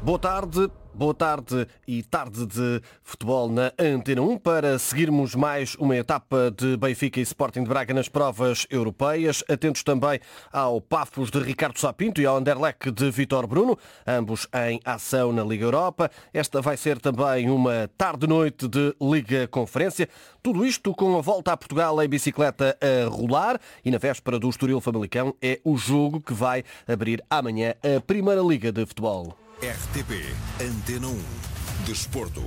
Boa tarde e tarde de futebol na Antena 1 para seguirmos mais uma etapa de Benfica e Sporting de Braga nas provas europeias. Atentos também ao Pafos de Ricardo Sapinto e ao Anderlecht de Vítor Bruno, ambos em ação na Liga Europa. Esta vai ser também uma tarde-noite de Liga Conferência. Tudo isto com a volta a Portugal em bicicleta a rolar e na véspera do Estoril-Famalicão é o jogo que vai abrir amanhã a Primeira Liga de Futebol. RTP Antena 1 Desporto.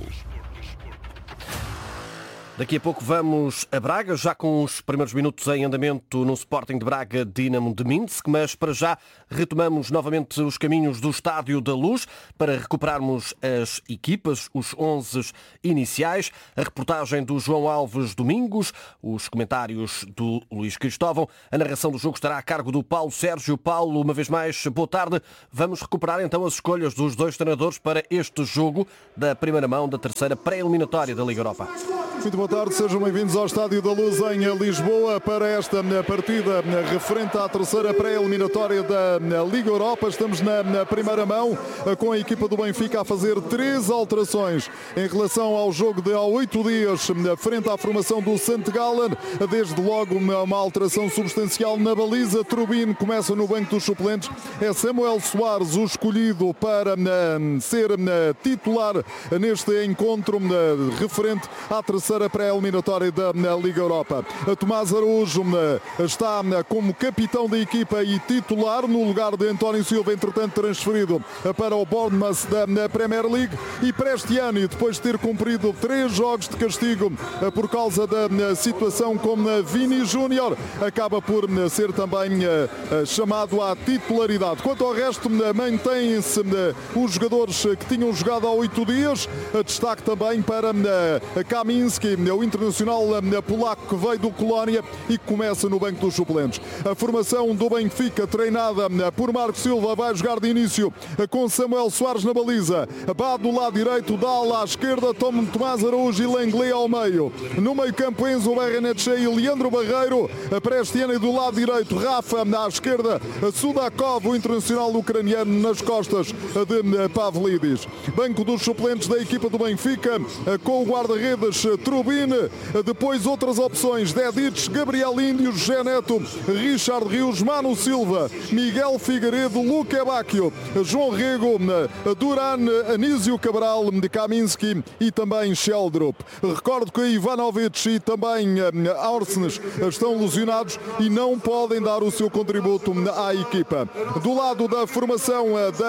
Daqui a pouco vamos a Braga, já com os primeiros minutos em andamento no Sporting de Braga Dinamo de Minsk, mas para já retomamos novamente os caminhos do Estádio da Luz para recuperarmos as equipas, os 11 iniciais, a reportagem do João Alves Domingos, os comentários do Luís Cristóvão, a narração do jogo estará a cargo do Paulo Sérgio. Paulo, uma vez mais, boa tarde. Vamos recuperar então as escolhas dos dois treinadores para este jogo da primeira mão da terceira pré-eliminatória da Liga Europa. Muito boa tarde, sejam bem-vindos ao Estádio da Luz em Lisboa para esta partida referente à terceira pré-eliminatória da Liga Europa. Estamos na primeira mão com a equipa do Benfica a fazer 3 alterações em relação ao jogo de há 8 dias frente à formação do St. Gallen. Desde logo uma alteração substancial na baliza. Trubin começa no banco dos suplentes. É Samuel Soares o escolhido para ser titular neste encontro referente à terceira pré-eliminatória da Liga Europa. Tomás Araújo está como capitão da equipa e titular no lugar de António Silva, entretanto transferido para o Bournemouth da Premier League. E para este ano, e depois de ter cumprido 3 jogos de castigo por causa da situação com Vini Júnior, acaba por ser também chamado à titularidade. Quanto ao resto, mantêm-se os jogadores que tinham jogado há 8 dias. Destaque também para Kaminski, o internacional polaco que veio do Colónia e que começa no banco dos suplentes. A formação do Benfica, treinada por Marco Silva, vai jogar de início com Samuel Soares na baliza. Bá do lado direito, Dala à esquerda, Tomás Araújo e Lenglet ao meio. No meio campo, Enzo Berrenetche e Leandro Barreiro. Para este ano, do lado direito, Rafa à esquerda, Sudakov, o internacional ucraniano, nas costas de Pavlidis. Banco dos suplentes da equipa do Benfica, com o guarda-redes Trubin, depois outras opções: Dedic, Gabriel Índio, José Neto, Richard Rios, Manu Silva, Miguel Figueiredo, Luque Bacchio, João Rego, Duran, Anísio Cabral, Kaminski e também Sheldrup. Recordo que Ivanovic e também Orsnes estão lesionados e não podem dar o seu contributo à equipa. Do lado da formação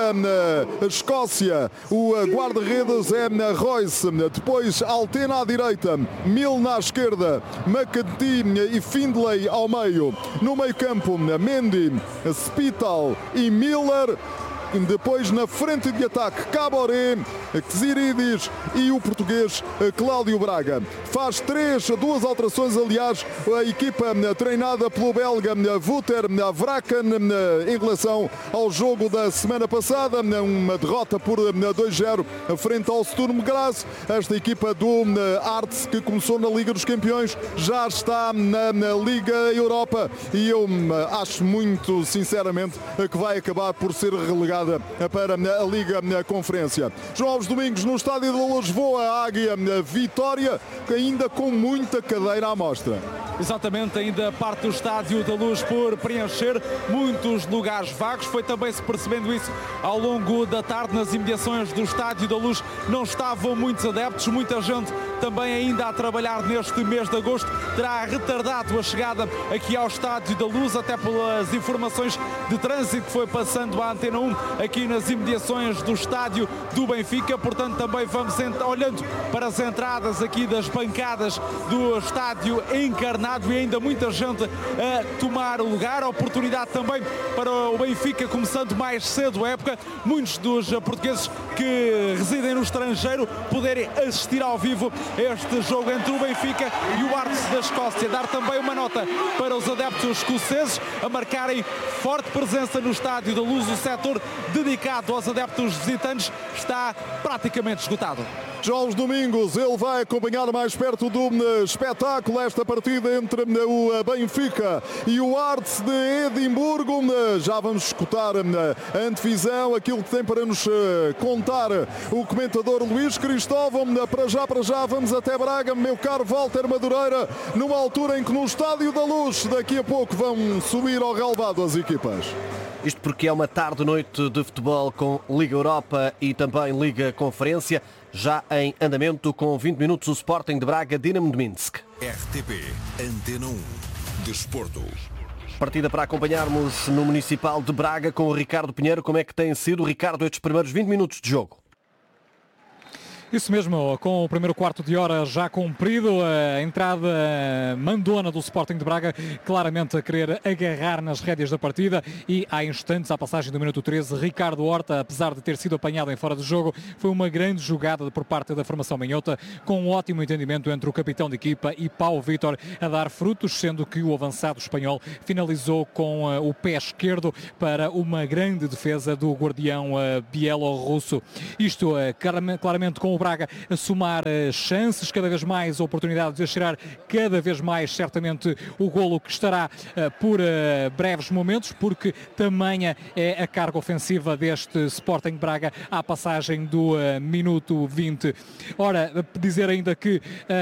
da Escócia, o guarda-redes é Royce, depois Altena à direita, Milne à esquerda, McAtee e Findlay ao meio. No meio campo, Mendy, Spital e Miller. Depois na frente de ataque, Caboré, Xiridis e o português Cláudio Braga. Faz 2 alterações, aliás, a equipa treinada pelo belga Wouter Vraken em relação ao jogo da semana passada, uma derrota por 2-0 frente ao Sturm Graz. Esta equipa do Arts, que começou na Liga dos Campeões, já está na Liga Europa e eu acho muito sinceramente que vai acabar por ser relegada para a Liga Conferência. João Alves Domingos, no Estádio da Luz, voa a Águia Vitória, ainda com muita cadeira à mostra. Exatamente, ainda parte do Estádio da Luz por preencher, muitos lugares vagos. Foi também se percebendo isso ao longo da tarde nas imediações do Estádio da Luz. Não estavam muitos adeptos, muita gente também ainda a trabalhar neste mês de agosto. Terá retardado a chegada aqui ao Estádio da Luz, até pelas informações de trânsito que foi passando à Antena 1 aqui nas imediações do Estádio do Benfica. Portanto, também vamos olhando para as entradas aqui das bancadas do estádio encarnado e ainda muita gente a tomar lugar. A oportunidade também para o Benfica, começando mais cedo a época, muitos dos portugueses que residem no estrangeiro poderem assistir ao vivo a este jogo entre o Benfica e o Arts da Escócia. Dar também uma nota para os adeptos escoceses a marcarem forte presença no Estádio da Luz. O setor dedicado aos adeptos visitantes está praticamente esgotado. Já aos domingos ele vai acompanhar mais perto do espetáculo esta partida entre o Benfica e o Hearts de Edimburgo. Já vamos escutar a antevisão, aquilo que tem para nos contar o comentador Luís Cristóvão. Para já vamos até Braga, meu caro Walter Madureira, numa altura em que no Estádio da Luz daqui a pouco vão subir ao relvado as equipas. Isto porque é uma tarde-noite de futebol com Liga Europa e também Liga Conferência. Já em andamento com 20 minutos o Sporting de Braga, Dinamo de Minsk. RTP Antena 1 Desporto. Partida para acompanharmos no Municipal de Braga com o Ricardo Pinheiro. Como é que têm sido, Ricardo, estes primeiros 20 minutos de jogo? Isso mesmo, com o primeiro quarto de hora já cumprido, a entrada mandona do Sporting de Braga, claramente a querer agarrar nas rédeas da partida, e há instantes, à passagem do minuto 13, Ricardo Horta, apesar de ter sido apanhado em fora de jogo, foi uma grande jogada por parte da formação manhota, com um ótimo entendimento entre o capitão de equipa e Paulo Vítor a dar frutos, sendo que o avançado espanhol finalizou com o pé esquerdo para uma grande defesa do guardião bielorrusso. Isto claramente com o Braga a somar chances, cada vez mais oportunidades, a cheirar cada vez mais certamente o golo que estará por breves momentos, porque tamanha é a carga ofensiva deste Sporting Braga à passagem do minuto 20. Ora, dizer ainda que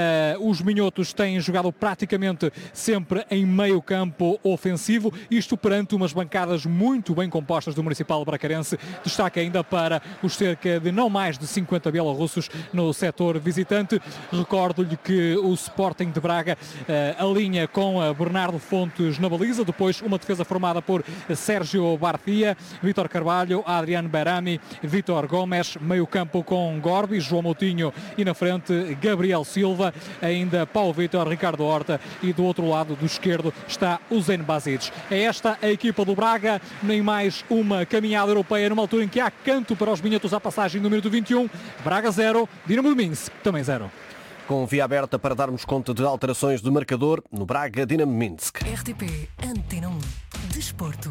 os minhotos têm jogado praticamente sempre em meio campo ofensivo, isto perante umas bancadas muito bem compostas do Municipal Bracarense. Destaque ainda para os cerca de não mais de 50 bielorrussos no setor visitante. Recordo-lhe que o Sporting de Braga alinha com Bernardo Fontes na baliza, depois uma defesa formada por Sérgio Barcia, Vítor Carvalho, Adriano Berami, Vítor Gomes, meio campo com Gorbi, João Moutinho e na frente Gabriel Silva, ainda Paulo Vítor, Ricardo Horta, e do outro lado do esquerdo está o Zen Basic. É esta a equipa do Braga, nem mais uma caminhada europeia numa altura em que há canto para os minhotos à passagem do minuto 21. Braga 0, Dinamo de Minsk também 0. Com via aberta para darmos conta de alterações de marcador no Braga, Dinamo de Minsk. RTP Antena 1 Desporto.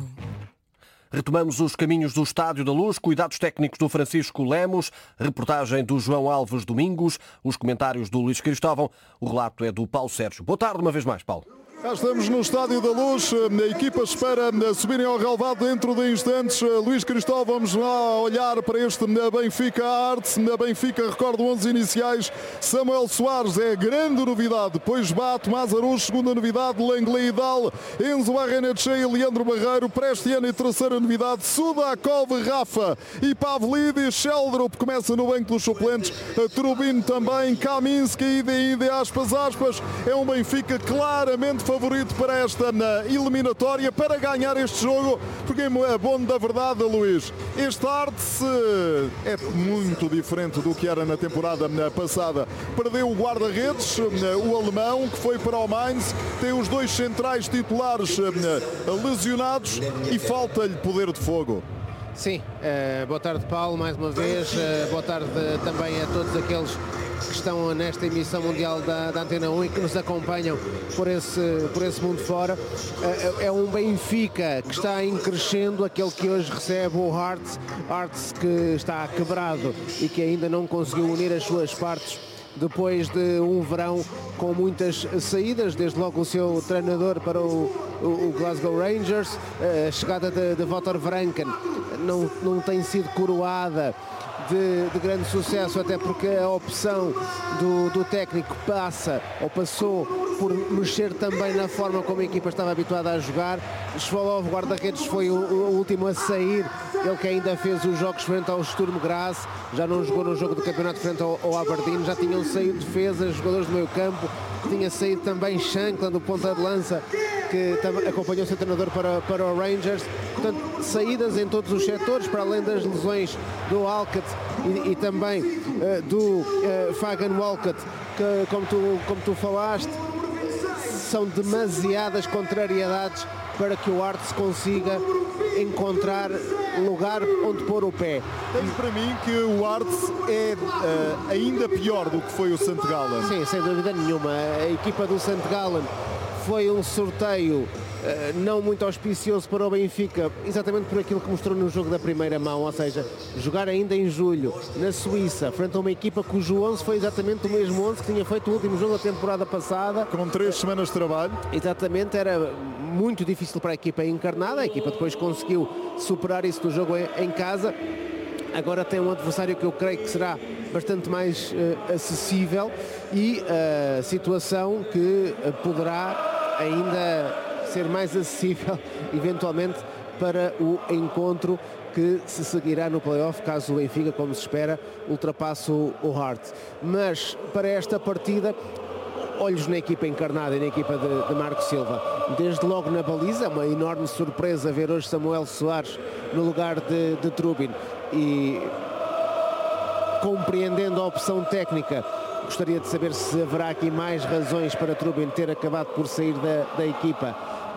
Retomamos os caminhos do Estádio da Luz, cuidados técnicos do Francisco Lemos, reportagem do João Alves Domingos, os comentários do Luís Cristóvão, o relato é do Paulo Sérgio. Boa tarde uma vez mais, Paulo. Já estamos no Estádio da Luz, a equipa espera subirem ao relvado dentro de instantes. Luís Cristóvão, vamos lá olhar para este Benfica Hearts. Na Benfica, recordo 11 iniciais, Samuel Soares é a grande novidade, depois Bato, Mazarus, segunda novidade, Langley Idal, Enzo Barrenetche e Leandro Barreiro, Prestiano e terceira novidade, Sudakov, Rafa e Pavlidis, Sheldrup começa no banco dos suplentes, Trubin também, Kaminski e aspas, é um Benfica claramente favorito para esta eliminatória, para ganhar este jogo, porque é bom da verdade, Luís. Este Hearts é muito diferente do que era na temporada passada. Perdeu o guarda-redes, o alemão, que foi para o Mainz, tem os dois centrais titulares lesionados e falta-lhe poder de fogo. Sim, boa tarde, Paulo, mais uma vez. Boa tarde também a todos aqueles que estão nesta emissão mundial da Antena 1 e que nos acompanham por esse mundo fora. É um Benfica que está em crescendo, aquele que hoje recebe o Hearts que está quebrado e que ainda não conseguiu unir as suas partes depois de um verão com muitas saídas, desde logo o seu treinador para o Glasgow Rangers. A chegada de Wouter Vranken não tem sido coroada de grande sucesso, até porque a opção do técnico passou por mexer também na forma como a equipa estava habituada a jogar. Schwalov, guarda-redes, foi o último a sair, ele que ainda fez os jogos frente ao Sturm Graz, já não jogou no jogo do campeonato frente ao Aberdeen, já tinham saído defesas, jogadores do meio campo, tinha saído também Shankland, do ponta de lança, que acompanhou o seu treinador para o Rangers. Portanto, saídas em todos os setores, para além das lesões do Alcott e também do Fagan Walcott, que como tu falaste, são demasiadas contrariedades para que o Hearts consiga encontrar lugar onde pôr o pé. Tenho para mim que o Hearts é ainda pior do que foi o St. Gallen. Sim, sem dúvida nenhuma. A equipa do St. Gallen foi um sorteio não muito auspicioso para o Benfica, exatamente por aquilo que mostrou no jogo da primeira mão, ou seja, jogar ainda em julho na Suíça, frente a uma equipa cujo 11 foi exatamente o mesmo 11 que tinha feito o último jogo da temporada passada. Com 3 semanas de trabalho. Exatamente, era muito difícil para a equipa encarnada, a equipa depois conseguiu superar isso no jogo em casa. Agora tem um adversário que eu creio que será bastante mais acessível e a situação que poderá ainda ser mais acessível eventualmente para o encontro que se seguirá no play-off, caso o Benfica, como se espera, ultrapasse o Hearts. Mas para esta partida, olhos na equipa encarnada e na equipa de Marco Silva. Desde logo na baliza, uma enorme surpresa ver hoje Samuel Soares no lugar de Trubin. E compreendendo a opção técnica, gostaria de saber se haverá aqui mais razões para Trubin ter acabado por sair da equipa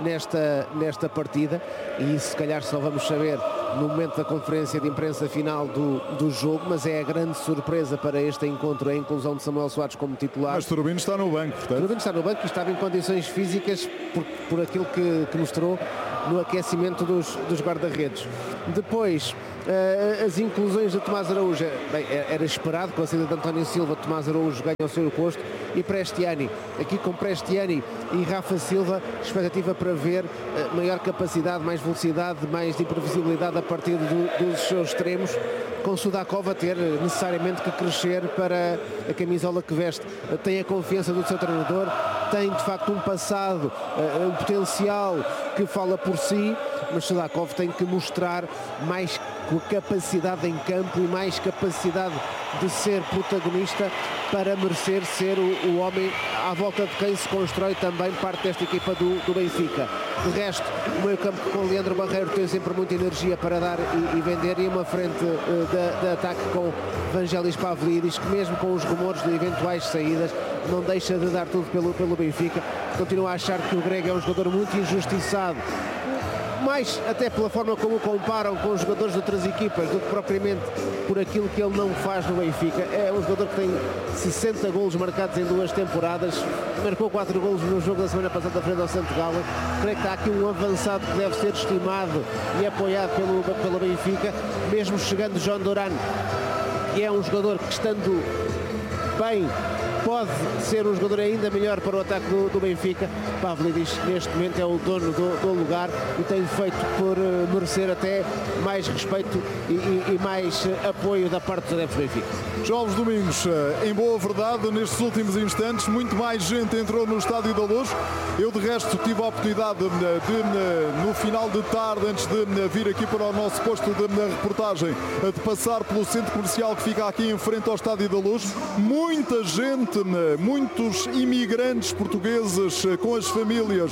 nesta partida, e isso se calhar só vamos saber no momento da conferência de imprensa final do jogo, mas é a grande surpresa para este encontro a inclusão de Samuel Soares como titular. Mas Trubin está no banco, portanto. Trubin está no banco e estava em condições físicas por aquilo que mostrou no aquecimento dos guarda-redes. Depois, as inclusões de Tomás Araújo, bem, era esperado com a saída de António Silva, Tomás Araújo ganha o seu posto, e Prestiani, aqui com Prestiani e Rafa Silva, expectativa para ver maior capacidade, mais velocidade, mais imprevisibilidade a partir dos seus extremos, com Sudakov a ter necessariamente que crescer para a camisola que veste. Tem a confiança do seu treinador, tem de facto um passado, um potencial que fala por si, mas Sudakov tem que mostrar mais capacidade em campo e mais capacidade de ser protagonista para merecer ser o homem à volta de quem se constrói também parte desta equipa do Benfica. De resto, o meio campo com Leandro Barreiro tem sempre muita energia para dar e vender, e uma frente de ataque com Vangelis Pavlidis, que mesmo com os rumores de eventuais saídas não deixa de dar tudo pelo Benfica. Continua a achar que o Greg é um jogador muito injustiçado, mais até pela forma como o comparam com os jogadores de outras equipas do que propriamente por aquilo que ele não faz no Benfica. É um jogador que tem 60 golos marcados em 2 temporadas, marcou 4 golos no jogo da semana passada frente ao Santo Galo. Creio que está aqui um avançado que deve ser estimado e apoiado pelo Benfica, mesmo chegando João Duran, que é um jogador que, estando bem, pode ser um jogador ainda melhor para o ataque do Benfica. Pavlidis neste momento é o dono do lugar e tem feito por merecer até mais respeito e mais apoio da parte dos adeptos do Benfica. Jovens Domingos, em boa verdade, nestes últimos instantes, muito mais gente entrou no Estádio da Luz. Eu, de resto, tive a oportunidade no final de tarde, antes de vir aqui para o nosso posto de reportagem, de passar pelo centro comercial que fica aqui em frente ao Estádio da Luz. Muita gente, muitos imigrantes portugueses com as famílias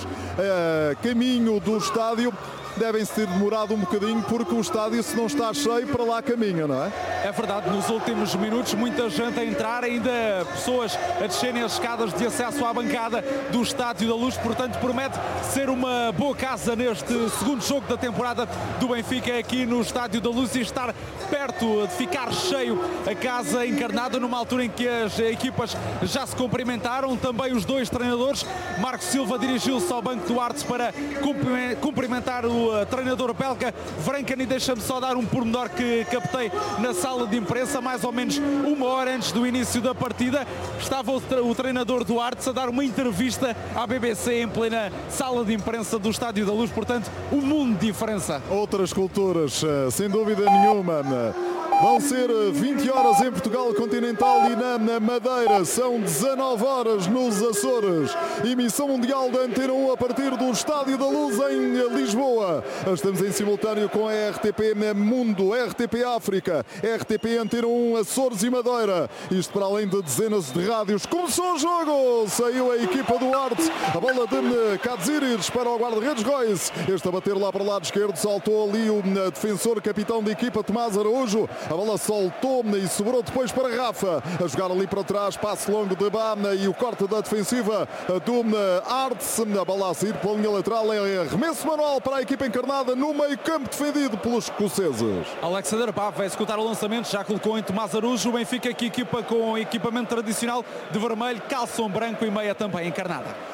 caminho do estádio. Devem-se ter demorado um bocadinho porque o estádio, se não está cheio, para lá caminha, não é? É verdade, nos últimos minutos muita gente a entrar, ainda pessoas a descerem as escadas de acesso à bancada do Estádio da Luz, portanto promete ser uma boa casa neste segundo jogo da temporada do Benfica aqui no Estádio da Luz, e estar perto de ficar cheio a casa encarnada numa altura em que as equipas já se cumprimentaram, também os dois treinadores. Marco Silva dirigiu-se ao banco do Hearts para cumprimentar o treinador belga Vrancani. E deixa-me só dar um pormenor que captei na sala de imprensa, mais ou menos uma hora antes do início da partida. Estava o treinador do Hearts a dar uma entrevista à BBC em plena sala de imprensa do Estádio da Luz, portanto, um mundo de diferença. Outras culturas, sem dúvida nenhuma. Vão ser 20 horas em Portugal continental e na Madeira. São 19 horas nos Açores. Emissão mundial da Antena 1 a partir do Estádio da Luz em Lisboa. Estamos em simultâneo com a RTP Mundo, RTP África, RTP Antena 1 Açores e Madeira. Isto para além de dezenas de rádios. Começou o jogo! Saiu a equipa do Hearts. A bola de Kadziris para o guarda-redes Royce. Este a bater lá para o lado esquerdo. Saltou ali o defensor, capitão da equipa, Tomás Araújo. A bola soltou e sobrou depois para Rafa. A jogar ali para trás, passe longo de Bana e o corte da defensiva do Hearts. A bola a sair pela linha lateral. É arremesso manual para a equipa encarnada no meio campo, defendido pelos escoceses. Alexander Paf vai executar o lançamento, já colocou em Tomás Araújo. O Benfica que equipa com equipamento tradicional de vermelho, calção branco e meia também encarnada.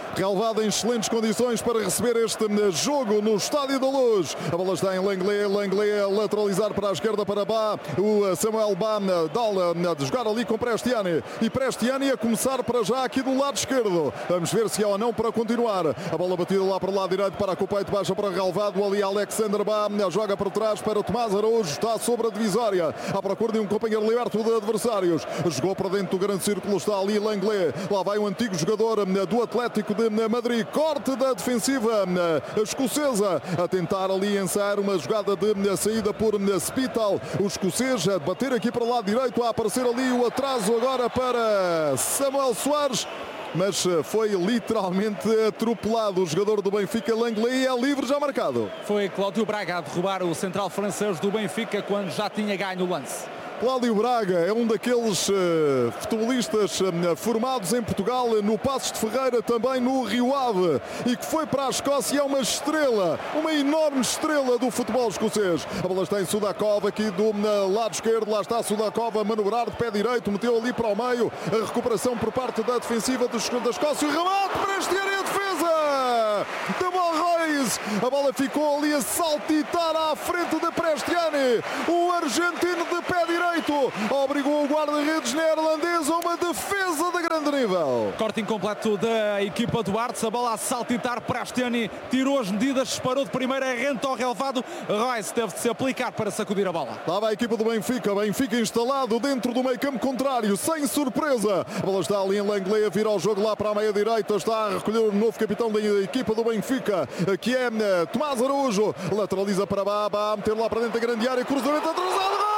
Relvado em excelentes condições para receber este jogo no Estádio da Luz. A bola está em Langley a lateralizar para a esquerda para Bá. O Samuel Bá de jogar ali com Prestiani. E Prestiani a começar para já aqui do lado esquerdo. Vamos ver se é ou não para continuar. A bola batida lá para o lado direito para Copeito, baixa para Relvado. Ali Alexander Bá joga para trás para Tomás Araújo. Está sobre a divisória. À procura de um companheiro liberto de adversários. Jogou para dentro do grande círculo. Está ali Langley. Lá vai o antigo jogador do Atlético de Madrid. Corte da defensiva escocesa. A tentar ali ensaiar uma jogada de saída por Spital. O escocês a bater aqui para o lado direito. A aparecer ali o atraso agora para Samuel Soares. Mas foi literalmente atropelado o jogador do Benfica. Langley é livre, já marcado. Foi Cláudio Braga a derrubar o central francês do Benfica quando já tinha ganho o lance. Cláudio Braga é um daqueles futebolistas formados em Portugal, no Passos de Ferreira, também no Rio Ave, e que foi para a Escócia e é uma estrela, uma enorme estrela do futebol escocês. A bola está em Sudakov aqui do lado esquerdo, lá está Sudakov a manobrar de pé direito, meteu ali para o meio, a recuperação por parte da defensiva da Escócia, o remate para este área de defesa da Monreis. A bola ficou ali a saltitar à frente de Prestiani, o argentino de pé direito obrigou o guarda-redes neerlandês a uma defesa de grande nível. Corte incompleto da equipa do Artes, a bola a saltitar, Prestiani tirou as medidas, disparou de primeira, rente ao relvado, Royce teve de se aplicar para sacudir a bola. Estava a equipa do Benfica instalado dentro do meio campo contrário, sem surpresa. A bola está ali em Langley, a virar o jogo lá para a meia direita, está a recolher o novo capitão da equipa do Benfica, que é Tomás Araújo, lateraliza para Bá, meter lá para dentro da grande área, cruzamento atrasado,